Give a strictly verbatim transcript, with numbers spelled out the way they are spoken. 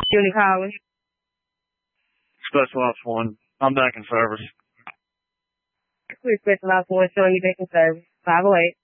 Unit calling. Special Ops one. I'm back in service. We're Special Ops one showing you back in service. five oh eight.